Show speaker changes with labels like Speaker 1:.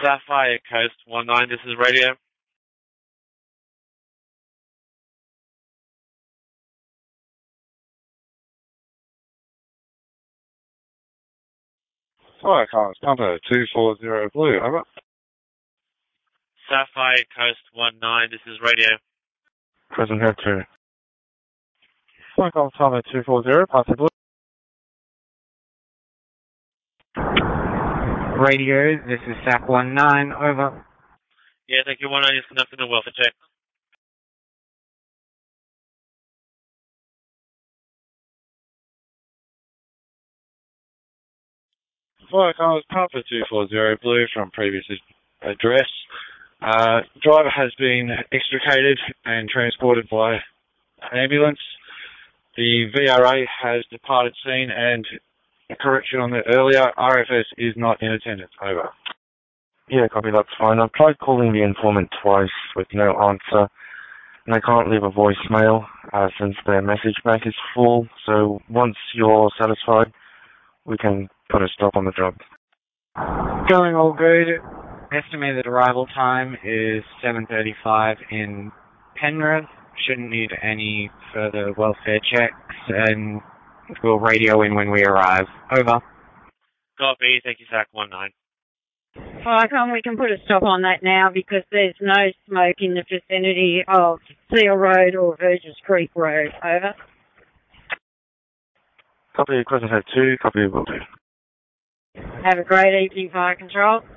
Speaker 1: Sapphire Coast 19, this is radio.
Speaker 2: Fire Cars, Papa 240 Blue, over.
Speaker 1: Sapphire Coast 19, this is radio.
Speaker 2: Crescent Head 2. Fire Cars, Papa 240, Papa Blue.
Speaker 3: Radio, this is SAP 19, over.
Speaker 1: Yeah, thank you. 19 is conducting a welfare check.
Speaker 2: Fire Cars, Papa 240 Blue from previous address. Driver has been extricated and transported by ambulance. The VRA has departed scene, and a correction on the earlier, RFS is not in attendance. Over.
Speaker 4: Yeah, copy, that's fine. I've tried calling the informant twice with no answer, and they can't leave a voicemail since their message bank is full, so once you're satisfied, we can put a stop on the job.
Speaker 3: Going all good. Estimated arrival time is 7:35 in Penrith. Shouldn't need any further welfare checks, and we'll radio in when we arrive. Over.
Speaker 1: Copy, thank you, SAC 19.
Speaker 5: We can put a stop on that now because there's no smoke in the vicinity of Seal Road or Verges Creek Road. Over.
Speaker 4: Copy, Crescent Head 2, copy, will do.
Speaker 5: Have a great evening, Fire Control.